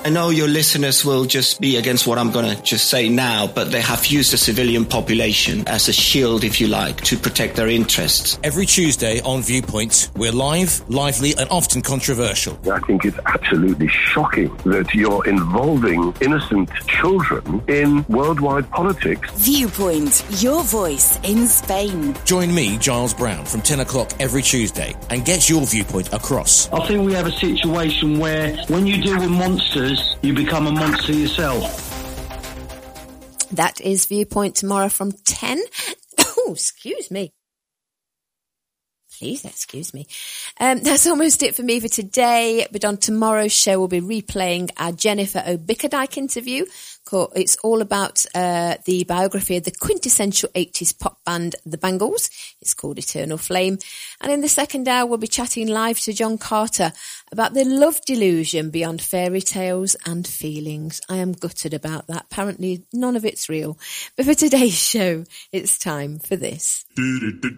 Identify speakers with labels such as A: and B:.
A: I know your listeners will just be against what I'm going to just say now, but they have used the civilian population as a shield, if you like, to protect their interests.
B: Every Tuesday on Viewpoint, we're live, lively and often controversial.
C: I think it's absolutely shocking that you're involving innocent children in worldwide politics.
D: Viewpoint, your voice in Spain.
B: Join me, Giles Brown, from 10 o'clock every Tuesday and get your viewpoint across.
E: I think we have a situation where when you deal with monsters, you become a monster yourself.
F: That is Viewpoint tomorrow from 10. Oh, excuse me. Please excuse me. That's almost it for me for today. But on tomorrow's show, we'll be replaying our Jennifer O'Bickerdike interview. It's all about the biography of the quintessential 80s pop band, The Bangles. It's called Eternal Flame. And in the second hour, we'll be chatting live to John Carter about the love delusion beyond fairy tales and feelings. I am gutted about that. Apparently, none of it's real. But for today's show, it's time for this.